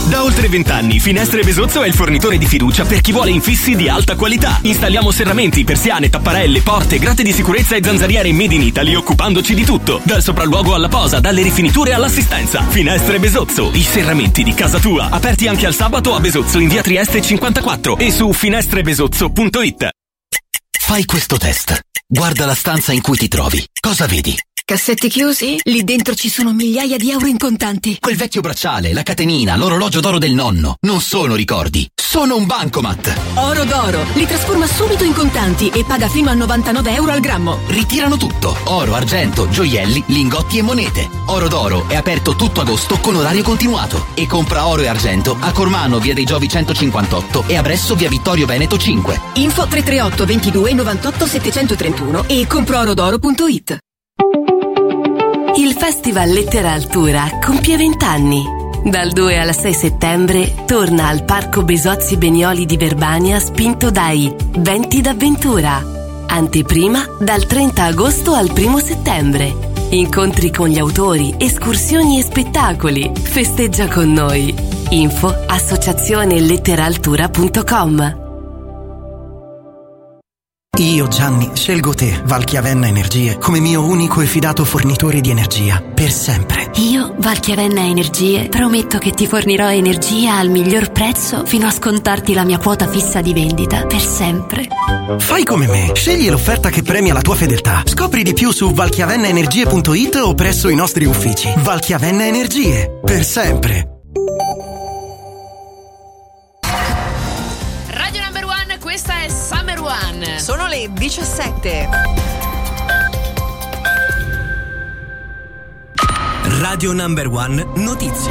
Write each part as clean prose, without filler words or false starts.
Da oltre 20 anni Finestre Besozzo è il fornitore di fiducia per chi vuole infissi di alta qualità. Installiamo serramenti, persiane, tapparelle, porte, grate di sicurezza e zanzariere made in Italy, occupandoci di tutto, dal sopralluogo alla posa, dalle rifiniture all'assistenza. Finestre Besozzo, i serramenti di casa tua. Aperti anche al sabato a Besozzo in via Trieste 54 e su finestrebesozzo.it. Fai questo test. Guarda la stanza in cui ti trovi. Cosa vedi? Cassetti chiusi? Lì dentro ci sono migliaia di euro in contanti. Quel vecchio bracciale, la catenina, l'orologio d'oro del nonno. Non sono ricordi, sono un bancomat. Oro d'oro. Li trasforma subito in contanti e paga fino a 99 euro al grammo. Ritirano tutto. Oro, argento, gioielli, lingotti e monete. Oro d'oro è aperto tutto agosto con orario continuato. E compra oro e argento a Cormano, via dei Giovi 158 e a Bresso, via Vittorio Veneto 5. Info 338 22 98 731 e comproorodoro.it. Il Festival Letteratura compie 20 anni. Dal 2 al 6 settembre torna al Parco Besozzi Benioli di Verbania spinto dai Venti d'avventura. Anteprima dal 30 agosto al 1 settembre. Incontri con gli autori, escursioni e spettacoli. Festeggia con noi. Info associazioneletteraltura.com. Io, Gianni, scelgo te, Valchiavenna Energie, come mio unico e fidato fornitore di energia, per sempre. Io, Valchiavenna Energie, prometto che ti fornirò energia al miglior prezzo fino a scontarti la mia quota fissa di vendita, per sempre. Fai come me, scegli l'offerta che premia la tua fedeltà. Scopri di più su valchiavennaenergie.it o presso i nostri uffici. Valchiavenna Energie, per sempre. Radio Number One, questa è Summer One. Sono le 17. Radio Number One Notizie.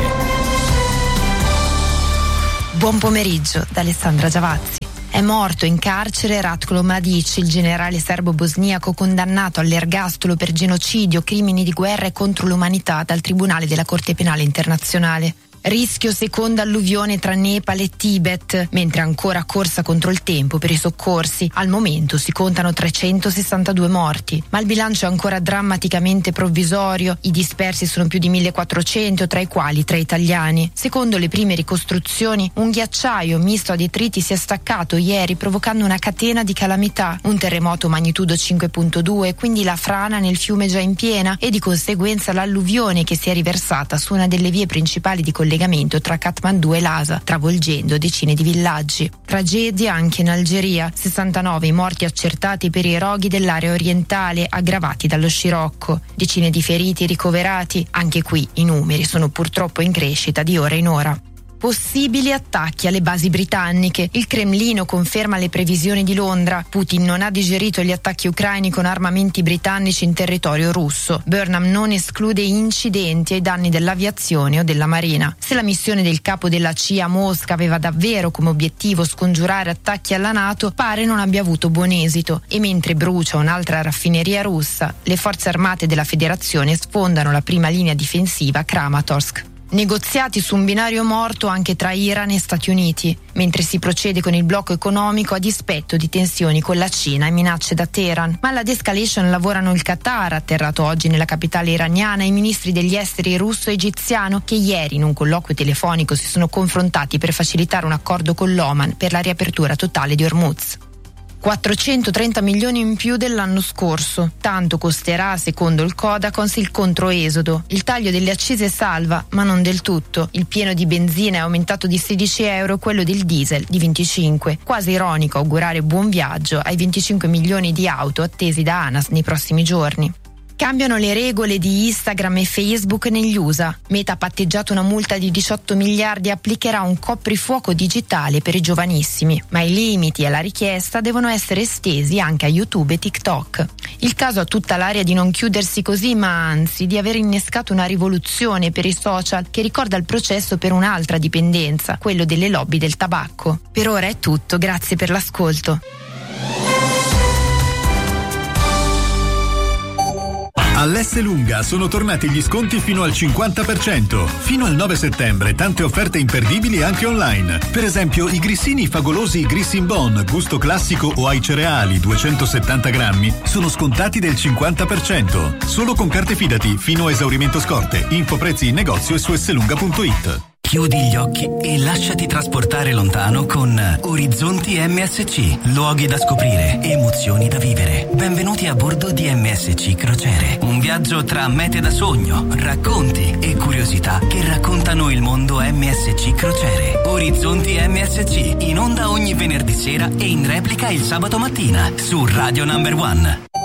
Buon pomeriggio da Alessandra Giavazzi. È morto in carcere Ratko Mladic, il generale serbo-bosniaco condannato all'ergastolo per genocidio, crimini di guerra e contro l'umanità dal Tribunale della Corte Penale Internazionale. Rischio seconda alluvione tra Nepal e Tibet, mentre ancora corsa contro il tempo per i soccorsi. Al momento si contano 362 morti, ma il bilancio è ancora drammaticamente provvisorio. I dispersi sono più di 1400, tra i quali 3 italiani. Secondo le prime ricostruzioni, un ghiacciaio misto a detriti si è staccato ieri, provocando una catena di calamità. Un terremoto magnitudo 5.2, quindi la frana nel fiume già in piena e di conseguenza l'alluvione che si è riversata su una delle vie principali di collegamento tra Kathmandu e Lhasa, travolgendo decine di villaggi. Tragedia anche in Algeria, 69 i morti accertati per i roghi dell'area orientale aggravati dallo scirocco, decine di feriti ricoverati, anche qui i numeri sono purtroppo in crescita di ora in ora. Possibili attacchi alle basi britanniche. Il Cremlino conferma le previsioni di Londra. Putin non ha digerito gli attacchi ucraini con armamenti britannici in territorio russo. Burnham non esclude incidenti ai danni dell'aviazione o della marina. Se la missione del capo della CIA a Mosca aveva davvero come obiettivo scongiurare attacchi alla NATO, pare non abbia avuto buon esito. E mentre brucia un'altra raffineria russa, le forze armate della federazione sfondano la prima linea difensiva a Kramatorsk. Negoziati su un binario morto anche tra Iran e Stati Uniti, mentre si procede con il blocco economico a dispetto di tensioni con la Cina e minacce da Teheran. Ma alla de-escalation lavorano il Qatar, atterrato oggi nella capitale iraniana, e i ministri degli esteri russo e egiziano, che ieri in un colloquio telefonico si sono confrontati per facilitare un accordo con l'Oman per la riapertura totale di Hormuz. 430 milioni in più dell'anno scorso. Tanto costerà, secondo il Codacons, il controesodo. Il taglio delle accise salva, ma non del tutto. Il pieno di benzina è aumentato di 16 euro, quello del diesel di 25. Quasi ironico augurare buon viaggio ai 25 milioni di auto attesi da ANAS nei prossimi giorni. Cambiano le regole di Instagram e Facebook negli USA. Meta ha patteggiato una multa di 18 miliardi e applicherà un coprifuoco digitale per i giovanissimi, ma i limiti e la richiesta devono essere estesi anche a YouTube e TikTok. Il caso ha tutta l'aria di non chiudersi così, ma anzi di aver innescato una rivoluzione per i social che ricorda il processo per un'altra dipendenza, quello delle lobby del tabacco. Per ora è tutto, grazie per l'ascolto. All'Esselunga sono tornati gli sconti fino al 50%. Fino al 9 settembre tante offerte imperdibili anche online. Per esempio i grissini fagolosi Grissin Bon, gusto classico o ai cereali 270 grammi sono scontati del 50%. Solo con carte Fidati fino a esaurimento scorte. Info prezzi in negozio e su esselunga.it. Chiudi gli occhi e lasciati trasportare lontano con Orizzonti MSC. Luoghi da scoprire, emozioni da vivere. Benvenuti a bordo di MSC Crociere. Un viaggio tra mete da sogno, racconti e curiosità che raccontano il mondo MSC Crociere. Orizzonti MSC, in onda ogni venerdì sera e in replica il sabato mattina su Radio Number One.